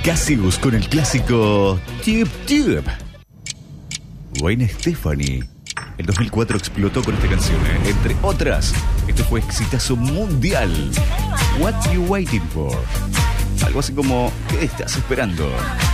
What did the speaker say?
Cassius con el clásico Tube Tube. Gwen Stefani en 2004 explotó con esta canción, entre otras. Este fue exitazo mundial. What You Waiting For. Algo así como, ¿qué estás esperando?